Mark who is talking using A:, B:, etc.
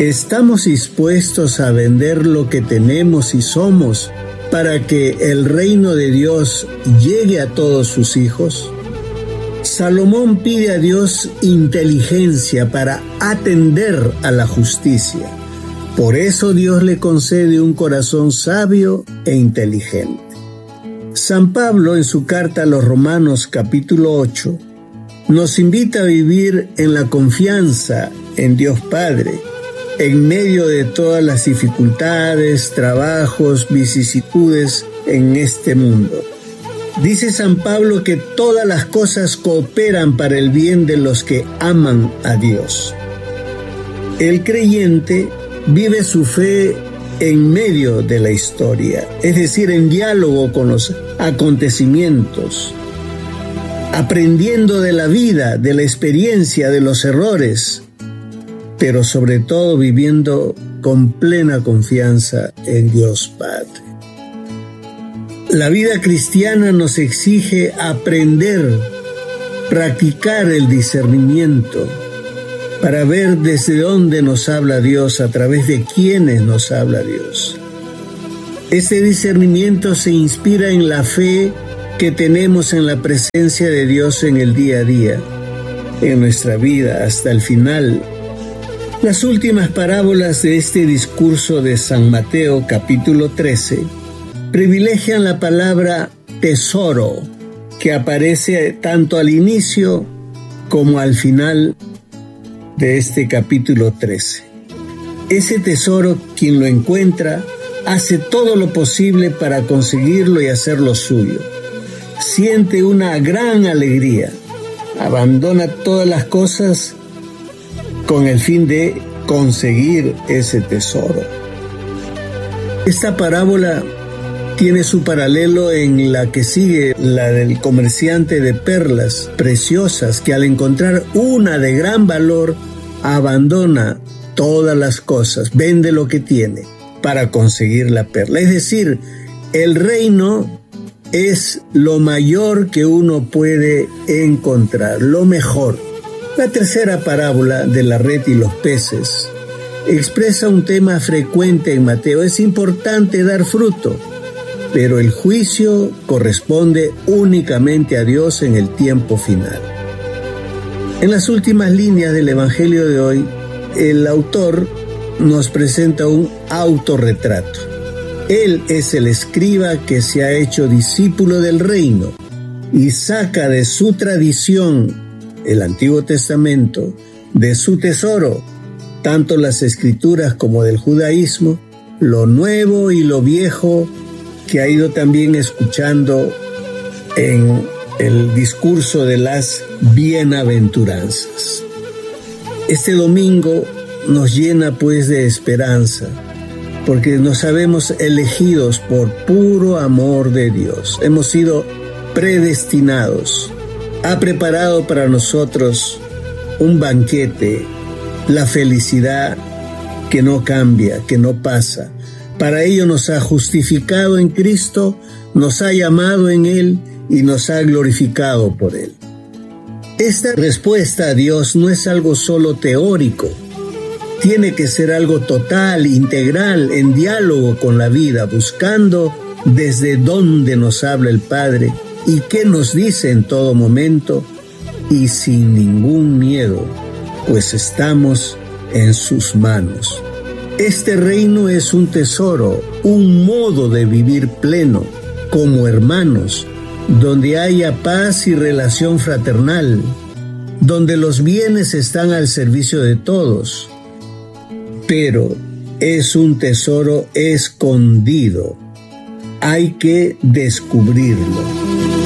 A: ¿Estamos dispuestos a vender lo que tenemos y somos para que el reino de Dios llegue a todos sus hijos? Salomón pide a Dios inteligencia para atender a la justicia. Por eso Dios le concede un corazón sabio e inteligente. San Pablo, en su carta a los Romanos capítulo 8, nos invita a vivir en la confianza en Dios Padre, en medio de todas las dificultades, trabajos, vicisitudes en este mundo. Dice San Pablo que todas las cosas cooperan para el bien de los que aman a Dios. El creyente vive su fe en medio de la historia, es decir, en diálogo con los acontecimientos, aprendiendo de la vida, de la experiencia, de los errores, pero sobre todo viviendo con plena confianza en Dios Padre. La vida cristiana nos exige aprender, practicar el discernimiento para ver desde dónde nos habla Dios, a través de quiénes nos habla Dios. Este discernimiento se inspira en la fe que tenemos en la presencia de Dios en el día a día, en nuestra vida hasta el final. Las últimas parábolas de este discurso de San Mateo, capítulo 13, privilegian la palabra tesoro, que aparece tanto al inicio como al final de este capítulo 13. Ese tesoro, quien lo encuentra, hace todo lo posible para conseguirlo y hacerlo suyo. Siente una gran alegría, abandona todas las cosas con el fin de conseguir ese tesoro. Esta parábola tiene su paralelo en la que sigue, la del comerciante de perlas preciosas, que al encontrar una de gran valor, abandona todas las cosas, vende lo que tiene para conseguir la perla. Es decir, el reino es lo mayor que uno puede encontrar, lo mejor. La tercera parábola de la red y los peces expresa un tema frecuente en Mateo. Es importante dar fruto, pero el juicio corresponde únicamente a Dios en el tiempo final. En las últimas líneas del Evangelio de hoy, el autor nos presenta un autorretrato. Él es el escriba que se ha hecho discípulo del reino y saca de su tradición, el Antiguo Testamento, de su tesoro, tanto las Escrituras como del judaísmo, lo nuevo y lo viejo que ha ido también escuchando en el discurso de las bienaventuranzas. Este domingo nos llena pues de esperanza, porque nos sabemos elegidos por puro amor de Dios. Hemos sido predestinados. Ha preparado para nosotros un banquete, la felicidad que no cambia, que no pasa. Para ello nos ha justificado en Cristo, nos ha llamado en Él y nos ha glorificado por Él. Esta respuesta a Dios no es algo solo teórico. Tiene que ser algo total, integral, en diálogo con la vida, buscando desde dónde nos habla el Padre y qué nos dice en todo momento, y sin ningún miedo, pues estamos en sus manos. Este reino es un tesoro, un modo de vivir pleno, como hermanos, donde haya paz y relación fraternal, donde los bienes están al servicio de todos. Pero es un tesoro escondido. Hay que descubrirlo.